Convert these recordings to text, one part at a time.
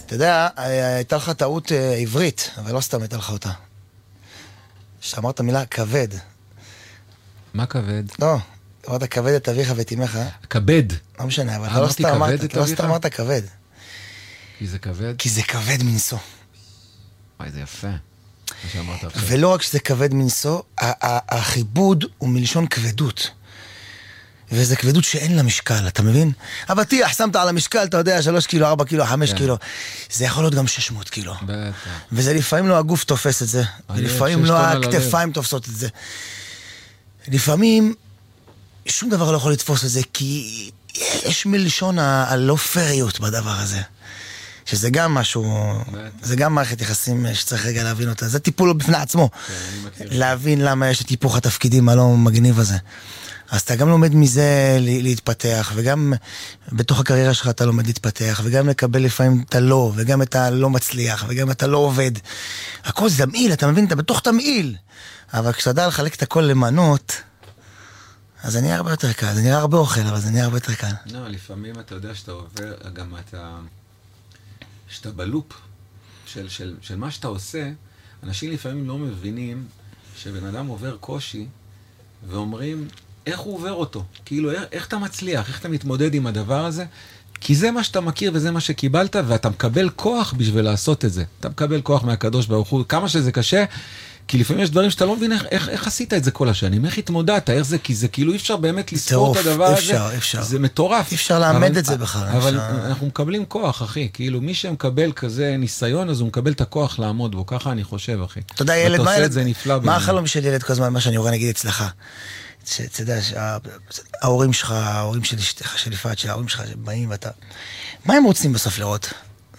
אתה יודע, הייתה לך טעות עברית, אבל לא סתם הייתה לך אותה. שאמרת מילה כבד. מה כבד? לא, אמרת כבד את אביך ואת אמך. כבד. לא משנה, אבל אמרתי כבד את לא אביך? סתם אמרת כבד. כי זה כבד? כי זה כבד מנסו. וואי, זה יפה. מה שאמרת עכשיו. ולא רק שזה כבד מנסו, החיבוד הוא מלשון כבדות. וזה כבדות שאין לה משקל, אתה מבין? אבטיח, שמת על המשקל, אתה יודע, 3 קילו, 4 קילו, 5 קילו. זה יכול להיות גם 600 קילו. בטח. וזה לפעמים לא הגוף תופס את זה. ולפעמים לא הכתפיים תופסות את זה. לפעמים שום דבר לא יכול לתפוס את זה, כי יש מלשון הלא פריות בדבר הזה. שזה גם משהו, זה גם מערכת יחסים שצריך רגע להבין אותה. זה טיפול בפני עצמו. להבין למה יש את היפוך התפקידים הלא מגניב הזה. אז אתה גם לומד מזה להתפתח, וגם בתוך הקריירה שלך אתה לומד להתפתח, וגם לקבל לפעמים את הלא, וגם את הלא מצליח, וגם את הלא עובד. הכל זה תמעיל, אתה מבין? אתה בתוך תמעיל. אבל כשאתה יודע לחלק את הכל למנות, אז זה נהיה הרבה יותר קל. זה נהיה הרבה אוכל, אבל זה נהיה הרבה יותר קל. לא, לפעמים אתה יודע שאתה עובר, גם שאתה בלופ של מה שאתה עושה, אנשים לפעמים לא מבינים שבן אדם עובר קושי, ואומרים, איך הוא עובר אותו? כאילו, איך אתה מצליח? איך אתה מתמודד עם הדבר הזה? כי זה מה שאתה מכיר וזה מה שקיבלת, ואתה מקבל כוח בשביל לעשות את זה. אתה מקבל כוח מהקדוש ברוך הוא, כמה שזה קשה, כי לפעמים יש דברים שאתה לא מבין איך עשית את זה כל השנים, איך התמודדת, איך זה, כי זה כאילו אי אפשר באמת לספור את הדבר הזה. אפשר. זה מטורף. אי אפשר לעמד את זה בכלל. אבל אנחנו מקבלים כוח, אחי. כאילו, מי שמקבל כזה ניסיון, אז הוא מקבל את הכוח לעמוד בו. ככה אני חושב, אחי. תודה, ילד, מה החלום של ילד כל הזמן, מה שאני רואה נגיד אצלך? אתה יודע, ההורים שלך, ההורים של אשתך, של יפעת, של ההורים שלך, שבאים ואתה... מה הם רוצים בסוף לראות?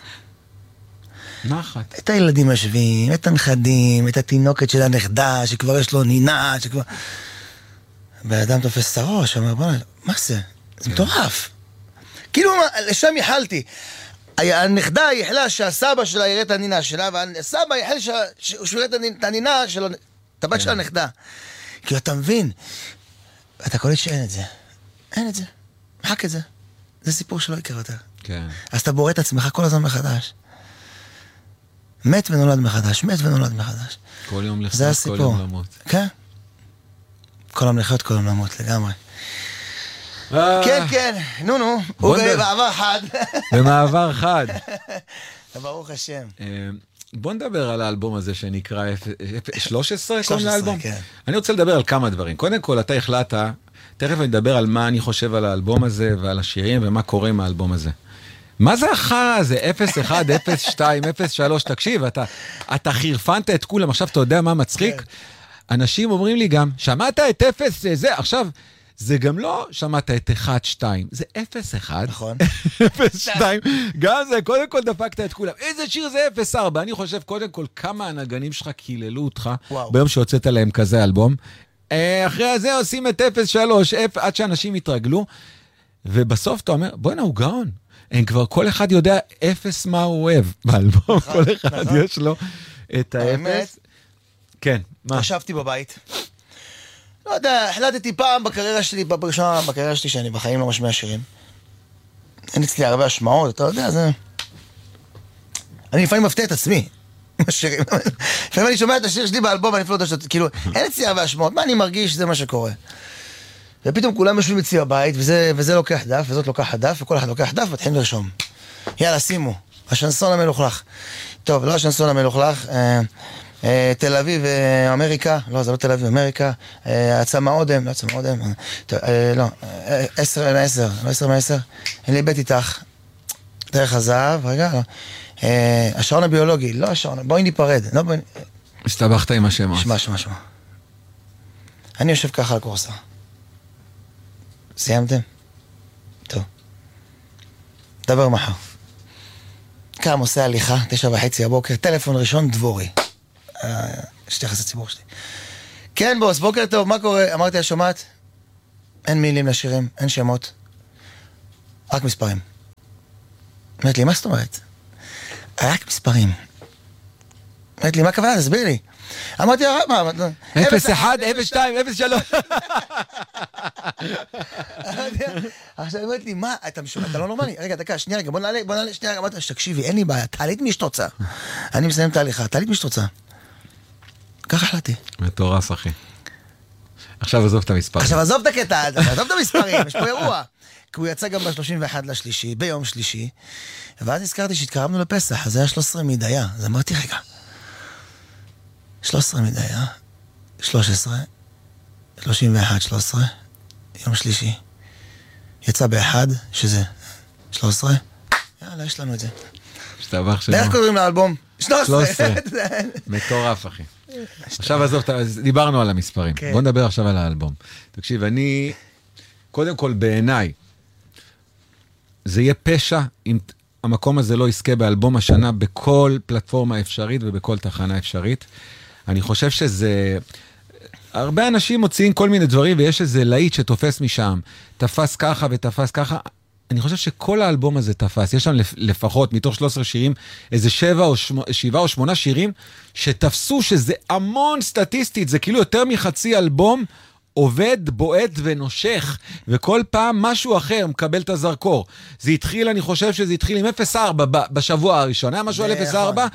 נחת. את הילדים יושבים, את הנכדים, את התינוקת של הנכדה, שכבר יש לו נינה, שכבר... והאדם תופס את הראש, אומר, בוא, מה זה? זה מטורף. כאילו, לשם יחלתי. הנכדה יחלה שהסבא שלה יראה את הנינה שלה, והסבא יחל שהוא יראה את הנינה שלו, את הבת של הנכדה. כאילו, אתה מבין, אתה קולט שאין את זה. אין את זה. מחק את זה. זה סיפור שלא יקרה יותר. כן. אז אתה בורא את עצמך כל הזמן מחדש. מת ונולד מחדש, מת ונולד מחדש. כל יום לחיות, כל יום למות. כן. כל יום לחיות, כל יום למות, לגמרי. כן, כן, נו, הוא במעבר חד. במעבר חד. ברוך השם. בוא נדבר על האלבום הזה שנקרא 13, קוראים לאלבום? כן. אני רוצה לדבר על כמה דברים. קודם כל, אתה החלטת, תכף אני אדבר על מה אני חושב על האלבום הזה ועל השירים ומה קורה עם האלבום הזה. מה זה אחר? זה 01, 02, 03, תקשיב, אתה חירפנת את כולם, עכשיו אתה יודע מה מצחיק? אנשים אומרים לי גם, שמעת את 0, זה, עכשיו, זה גם לא שמעת את 1, 2, זה 0, 1, נכון. 0, 2, גם זה, קודם כל דפקת את כולם. איזה שיר זה 0, 4? אני חושב, קודם כל, כמה הנגנים שלך קיללו אותך, ביום שהוצאת להם כזה אלבום. אחרי זה עושים את 0, 3, עד שאנשים יתרגלו, ובסוף אתה אומר, בוא'נה, הוא גאון. הם כבר, כל אחד יודע 0 מה הוא אוהב באלבום, כל אחד יש לו את האפס. כן, מה? ישבתי בבית. לא יודע, החלטתי פעם בקריירה שלי, בקריירה שלי שאני בחיים לא משמיע שירים. אין אצלי הרבה השמעות, אתה יודע, זה... אני לפעמים מפתיע את עצמי, עם השירים. לפעמים אני שומע את השיר שלי באלבום, אני אפילו לא יודע, כאילו, אין אצלי הרבה השמעות, מה אני מרגיש, זה מה שקורה. ופתאום כולם יושבים אצלי בבית, וזה לוקח דף, וזאת לוקח דף, וכל אחד לוקח דף, מתחילים לרשום. יאללה, שימו, השנסון המלוכלך. טוב, לא השנסון המלוכלך, תל אביב, אמריקה, לא, זה לא תל אביב, אמריקה, עצמה אודם, לא עצמה אודם, לא, 10 מ-10, לא 10 מ-10, אין לי בית איתך, דרך הזהב, רגע, לא, השעון הביולוגי, לא השעון, בואי ניפרד, לא בואי... הסתבכת עם השמות. שמה. אני יושב ככה על קורסה. סיימתם? טוב. דבר מחר. קם, עושה הליכה, 9:30 הבוקר, טלפון ראשון, דבורי. שתייחס הציבור שלי. כן, בוס, בוקר טוב, מה קורה? אמרתי, השומעת? אין מילים לשירים, אין שמות. רק מספרים. אמרת לי, מה זאת אומרת? רק מספרים. אמרתי לי, מה הכוונה? תסביר לי. אמרתי, מה? 0-1, 0-2, 0-3. עכשיו אמרתי לי, מה? אתה לא נורמלי? רגע, דקה, שנייה רגע, בוא נעלה, שנייה רגע, אמרתי, תקשיבי, אין לי בעיה, תעלי את מי שתרצה. אני מסיים תהליכה, תעלי את מי שתרצה. ככה החלטתי. מטורף, אחי. עכשיו עזוב את המספרים. עכשיו עזוב את הקטע, עזוב את המספרים, יש פה אירוע. כי הוא יצא גם ב-31 לשלישי, ביום שלישי, ואז נזכרתי שהתקרבנו לפסח, אז זה היה 13 מדיה. אז אמרתי, רגע, 13 מדיה, 13, 31, 13, יום שלישי. יצא באחד, שזה 13, יאללה, יש לנו את זה. שתבח שלנו. איך קוראים לאלבום? 13. מטורף, אחי. עכשיו עזוב, דיברנו על המספרים. בוא נדבר עכשיו על האלבום. תקשיב, אני, קודם כל בעיניי, זה יהיה פשע אם המקום הזה לא יזכה באלבום השנה בכל פלטפורמה אפשרית ובכל תחנה אפשרית. אני חושב שזה... הרבה אנשים מוציאים כל מיני דברים ויש איזה להיט שתופס משם. תפס ככה ותפס ככה. אני חושב שכל האלבום הזה תפס. יש שם לפחות מתוך 13 שירים איזה 7 או 8 שירים שתפסו שזה המון סטטיסטית. זה כאילו יותר מחצי אלבום עובד, בועט ונושך, וכל פעם משהו אחר מקבל את הזרקור. זה התחיל, אני חושב שזה התחיל עם 0.4 בשבוע הראשון, היה משהו על 0.4,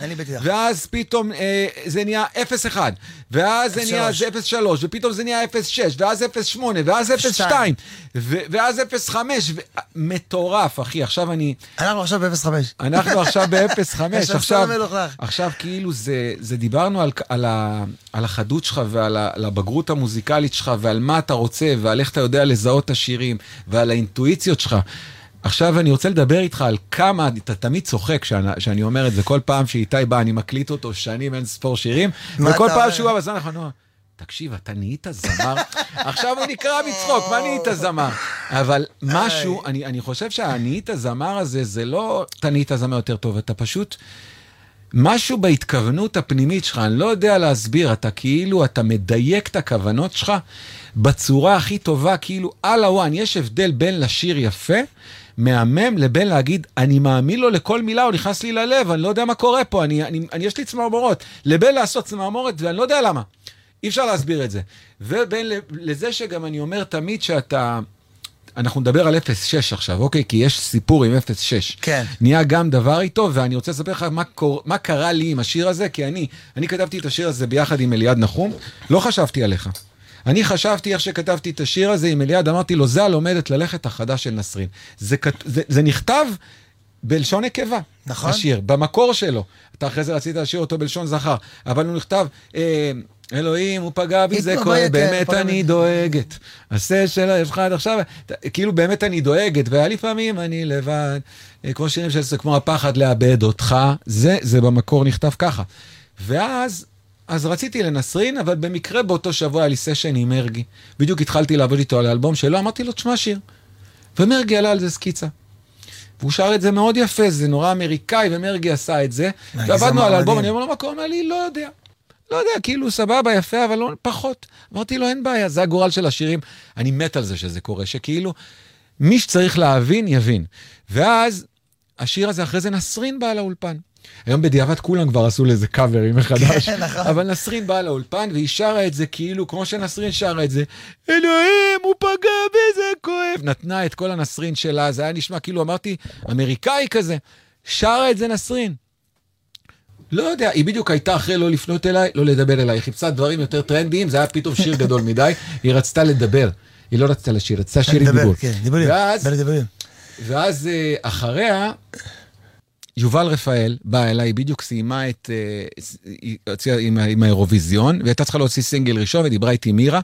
ואז פתאום זה נהיה 0.1, ואז זה נהיה 0.3, ופתאום זה נהיה 0.6, ואז 0.8, ואז 0.2, ואז 0.5, מטורף, אחי, עכשיו אנחנו עכשיו ב-0.5. אנחנו עכשיו ב-0.5, עכשיו כאילו זה דיברנו על החדות שלך ועל הבגרות המוזיקלית שלך ועל מה אתה רוצה ועל איך אתה יודע לזהות את השירים ועל האינטואיציות שלך. עכשיו אני רוצה לדבר איתך על כמה, אתה תמיד צוחק שאני אומר את זה, כל פעם שאיתי בא אני מקליט אותו שנים אין ספור שירים, וכל פעם שהוא בא בזמן אנחנו תקשיב, אתה נהיית זמר, עכשיו הוא נקרא מצחוק, מה נהיית זמר? אבל משהו, אני חושב שהנהיית זמר הזה, זה לא אתה נהיית זמר יותר טוב, אתה פשוט משהו בהתכוונות הפנימית שלך, אני לא יודע להסביר, אתה כאילו, אתה מדייק את הכוונות שלך בצורה הכי טובה, כאילו, וואן, יש הבדל בין לשיר יפה, מהמם, לבין להגיד, אני מאמין לו לכל מילה, הוא נכנס לי ללב, אני לא יודע מה קורה פה, יש לי צמרמורות, לבין לעשות צמרמורת, ואני לא יודע למה. אי אפשר להסביר את זה. ובין לזה שגם אני אומר תמיד שאתה, אנחנו נדבר על 0.6 עכשיו, אוקיי? כי יש סיפור עם 0.6. כן. נהיה גם דבר איתו, ואני רוצה לספר לך מה קרה לי עם השיר הזה, כי אני כתבתי את השיר הזה ביחד עם אליעד נחום, לא חשבתי עליך. אני חשבתי איך שכתבתי את השיר הזה עם אליעד, אמרתי לו, זה הלומדת ללכת החדש של נסרין. זה נכתב בלשון נקבה. נכון. השיר, במקור שלו. אתה אחרי זה רצית לשיר אותו בלשון זכר, אבל הוא נכתב, אלוהים, הוא פגע בי, זה כואב, באמת אני דואגת. עשה שלה, יבחד עכשיו, כאילו באמת אני דואגת, ולפעמים אני לבד, כמו שירים של כמו הפחד לאבד אותך, זה במקור נכתב ככה. ואז רציתי לנסרין, אבל במקרה באותו שבוע היה לי סשן עם מרגי. בדיוק התחלתי לעבוד איתו על האלבום שלו, אמרתי לו, תשמע שיר. ומרגי עלה על זה סקיצה. והוא שר את זה מאוד יפה, זה נורא אמריקאי, ומרגי עשה את זה. ועבדנו על האלבום, אני אומר לו, מה קורה? אומר לי, לא יודע, כאילו סבבה, יפה, אבל לא פחות. אמרתי לו, אין בעיה, זה הגורל של השירים. אני מת על זה שזה קורה, שכאילו, מי שצריך להבין, יבין. ואז, השיר הזה אחרי זה נסרין בא לאולפן. היום בדיעבד כולם כבר עשו לזה קאברים מחדש. אבל נסרין בא לאולפן, והיא שרה את זה כאילו, כמו שנסרין שרה את זה, אלוהים, הוא פגע בי, זה כואב. נתנה את כל הנסרין שלה, זה היה נשמע כאילו, אמרתי, אמריקאי כזה. שרה את זה נסרין. לא יודע, היא בדיוק הייתה אחרי לא לפנות אליי, לא לדבר אליי, היא חיפשה דברים יותר טרנדיים, זה היה פתאום שיר גדול מדי, היא רצתה לדבר, היא לא רצתה לשיר, רצתה שיר עם דיבור. ואז אחריה, יובל רפאל באה אליי, בדיוק סיימה עם האירוויזיון, והייתה צריכה להוציא סינגל ראשון, ודיברה איתי מירה,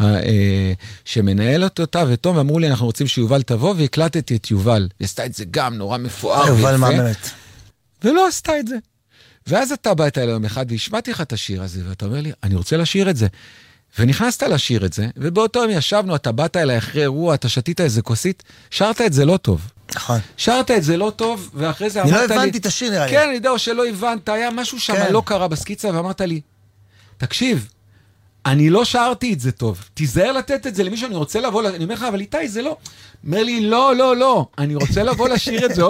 שמנהלת אותה ותום, ואמרו לי, אנחנו רוצים שיובל תבוא, והקלטתי את יובל. היא עשתה את זה גם נורא מפואר יובל מאמנת. ולא עשתה את זה. ואז אתה באת אליי יום אחד, והשמעתי לך את השיר הזה, ואתה אומר לי, אני רוצה לשיר את זה. ונכנסת לשיר את זה, ובאותו יום ישבנו, אתה באת אליי אחרי אירוע, אתה שתית איזה כוסית, שרת את זה לא טוב. נכון. שרת את זה לא טוב, ואחרי זה אמרת לי... אני לא הבנתי את השיר נראה לי. כן, אני יודע, או שלא הבנת, היה משהו שם לא קרה בסקיצה, ואמרת לי, תקשיב, אני לא שרתי את זה טוב, תיזהר לתת את זה למי שאני רוצה לבוא, אני אומר לך, אבל איתי זה לא. אומר לי, לא, אני רוצה לבוא לשיר את זה